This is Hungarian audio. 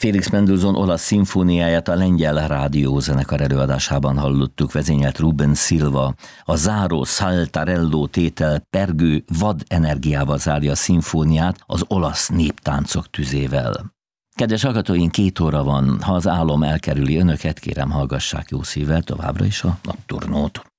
Felix Mendelssohn olasz szimfóniáját a Lengyel Rádiózenekar előadásában hallottuk, vezényelt Ruben Silva. A záró Saltarello tétel pergő vad energiával zárja a szimfóniát az olasz néptáncok tüzével. Kedves hallgatóink, 2 óra van, ha az álom elkerüli önöket, kérem hallgassák jó szívvel továbbra is a Nocturnót.